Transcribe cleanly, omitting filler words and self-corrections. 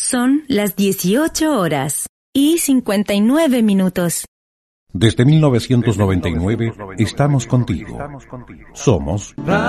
Son las 18 horas y 59 minutos. Desde 1999 estamos contigo. Somos